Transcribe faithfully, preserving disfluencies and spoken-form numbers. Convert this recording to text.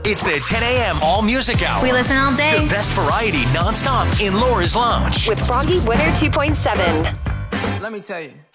It's the ten a.m. All Music Hour. We listen all day. The best variety nonstop in Laura's Lounge. With Froggy Winter two point seven. Let me tell you.